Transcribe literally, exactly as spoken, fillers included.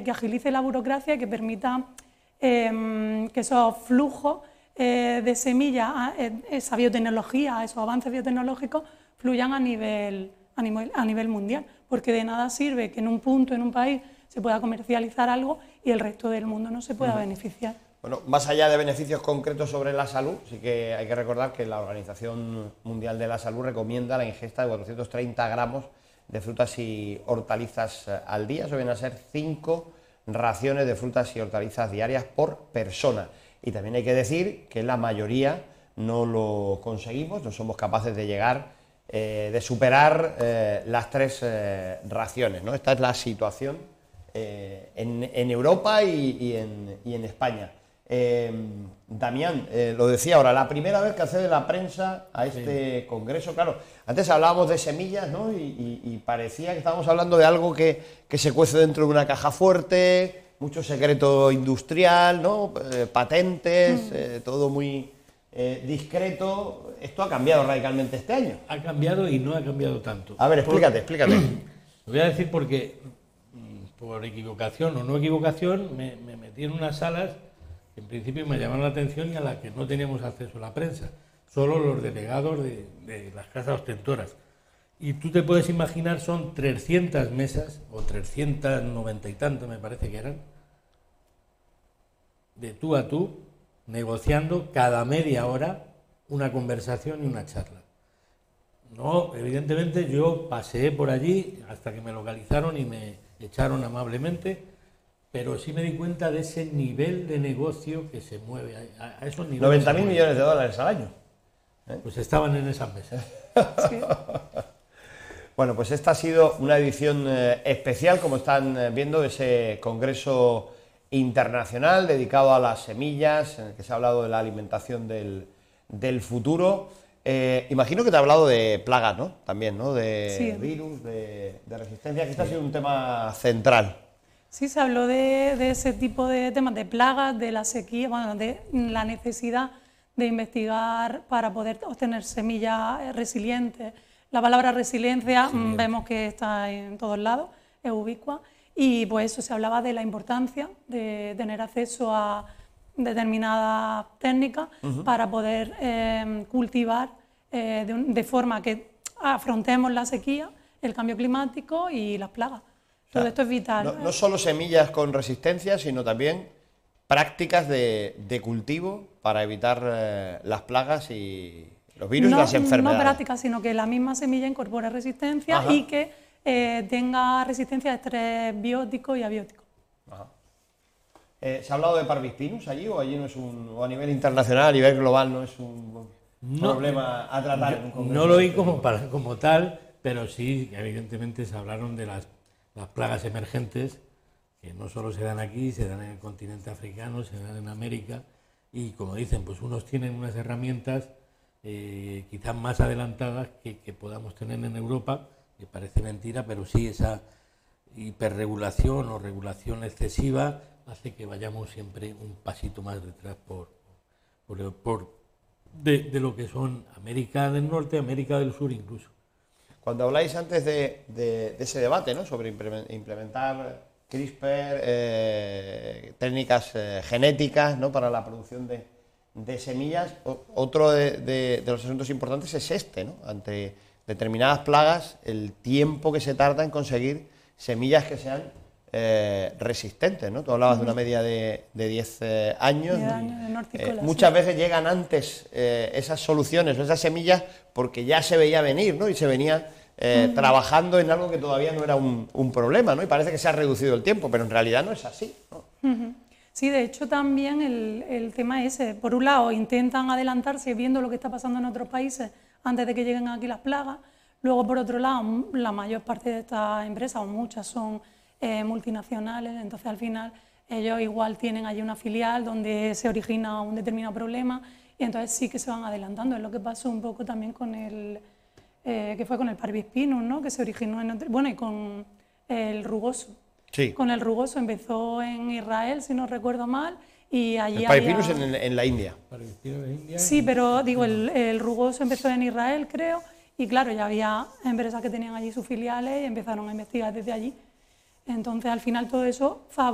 que agilice la burocracia y que permita eh, que esos flujos eh, de semillas, eh, esa biotecnología, esos avances biotecnológicos fluyan a nivel, a, nivel, a nivel mundial, porque de nada sirve que en un punto, en un país, se pueda comercializar algo y el resto del mundo no se pueda uh-huh. beneficiar. Bueno, más allá de beneficios concretos sobre la salud, sí que hay que recordar que la Organización Mundial de la Salud recomienda la ingesta de cuatrocientos treinta gramos de frutas y hortalizas al día. Eso viene a ser cinco raciones de frutas y hortalizas diarias por persona. Y también hay que decir que la mayoría no lo conseguimos, no somos capaces de llegar, eh, de superar eh, las tres eh, raciones, ¿no? Esta es la situación eh, en, en Europa y, y, en, y en España. Eh, Damián, eh, lo decía ahora, la primera vez que accede la prensa a este sí. congreso, claro, antes hablábamos de semillas, ¿no? Y, y, y parecía que estábamos hablando de algo que, que se cuece dentro de una caja fuerte, mucho secreto industrial, ¿no? Eh, patentes, mm. eh, todo muy eh, discreto. Esto ha cambiado radicalmente este año. Ha cambiado y no ha cambiado tanto. A ver, explícate, por... explícate. Lo voy a decir porque, por equivocación o no equivocación, me, me metí en unas salas en principio me llamaron la atención y a la que no teníamos acceso a la prensa, solo los delegados de, de las casas ostentoras. Y tú te puedes imaginar, son trescientas mesas, o trescientas noventa y tantas me parece que eran, de tú a tú, negociando cada media hora una conversación y una charla. No, evidentemente yo paseé por allí hasta que me localizaron y me echaron amablemente, pero sí me di cuenta de ese nivel de negocio que se mueve a, a esos niveles. noventa mil millones de dólares al año. ¿Eh? Pues estaban en esas mesas. Sí. Bueno, pues esta ha sido una edición eh, especial, como están eh, viendo, de ese congreso internacional dedicado a las semillas, en el que se ha hablado de la alimentación del, del futuro. Eh, imagino que te ha hablado de plagas, ¿no? También, ¿no? De sí. virus, de, de resistencia, que este ha sido un tema central. Sí, se habló de, de ese tipo de temas, de plagas, de la sequía, bueno, de la necesidad de investigar para poder obtener semillas resilientes. La palabra resiliencia sí. vemos que está en todos lados, es ubicua, y pues eso se hablaba de la importancia de tener acceso a determinadas técnicas uh-huh. para poder eh, cultivar eh, de, un, de forma que afrontemos la sequía, el cambio climático y las plagas. Todo esto es vital. No, no solo semillas con resistencia, sino también prácticas de, de cultivo para evitar eh, las plagas y los virus no, y las enfermedades. No prácticas, sino que la misma semilla incorpore resistencia Ajá. y que eh, tenga resistencia a estrés biótico y abiótico. Ajá. Eh, ¿Se ha hablado de Parvispinus allí o allí no es un, o a nivel internacional, a nivel global no es un no, problema a tratar? Yo, en un congreso? No lo oí como, para, como tal, pero sí, evidentemente se hablaron de las las plagas emergentes, que no solo se dan aquí, se dan en el continente africano, se dan en América, y como dicen, pues unos tienen unas herramientas eh, quizás más adelantadas que, que podamos tener en Europa, que parece mentira, pero sí esa hiperregulación o regulación excesiva hace que vayamos siempre un pasito más detrás por, por, por de, de lo que son América del Norte, América del Sur incluso. Cuando habláis antes de, de, de ese debate, ¿no? Sobre implementar CRISPR, eh, técnicas eh, genéticas, ¿no? Para la producción de, de semillas, o, otro de, de, de los asuntos importantes es este, ¿no? Ante determinadas plagas, el tiempo que se tarda en conseguir semillas que sean eh, resistentes, ¿no? Tú hablabas de una media de, de diez eh, años. diez años eh, muchas veces llegan antes eh, esas soluciones o esas semillas porque ya se veía venir, ¿no? Y se venía eh, uh-huh. trabajando en algo que todavía no era un, un problema, ¿no? Y parece que se ha reducido el tiempo, pero en realidad no es así, ¿no? Uh-huh. Sí, de hecho también el, el tema ese, por un lado intentan adelantarse viendo lo que está pasando en otros países antes de que lleguen aquí las plagas, luego por otro lado la mayor parte de estas empresas, o muchas, son eh, multinacionales, entonces al final ellos igual tienen allí una filial donde se origina un determinado problema y entonces sí que se van adelantando. Es lo que pasó un poco también con el, eh, que fue con el Parvispinus, ¿no? Que se originó en otro, bueno, y con el rugoso. Sí. Con el rugoso empezó en Israel, si no recuerdo mal, y allí el Parvispinus había... en, en la India. Sí, pero digo, el, el rugoso empezó en Israel, creo, y claro, ya había empresas que tenían allí sus filiales y empezaron a investigar desde allí. Entonces, al final todo eso favorece